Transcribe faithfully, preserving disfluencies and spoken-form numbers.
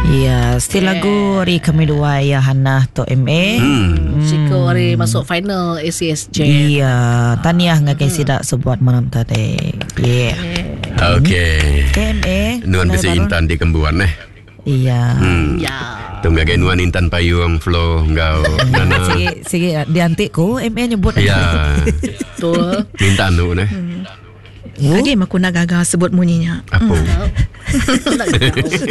Ya, still Yeah. lagu ri kami dua ya Hana to M A. Hmm. Jika hari masuk final A C S J. Iya, taniah ngakai sidak sebuat malam tadi. Yeah. Okey. M A. Nuan besi intan di kembuan eh. Iya. Hmm. Ya. Tunggu ke nuan intan payung flow engkau. Nana. Sige, sige diantik ko M A nyebut. Ya. Betul. Minta nu eh. Lagi aku nak gagal sebut munyinya. Apa? Tak tahu.